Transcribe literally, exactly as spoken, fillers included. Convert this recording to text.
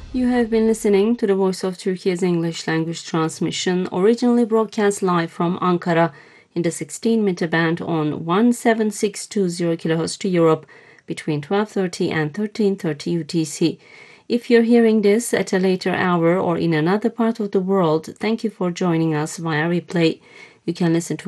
You have been listening to the Voice of Turkey's English language transmission, originally broadcast live from Ankara in the sixteen meter band on one seven six two zero kilohertz to Europe between twelve thirty and thirteen thirty U T C. If you're hearing this at a later hour or in another part of the world, thank you for joining us via replay. You can listen to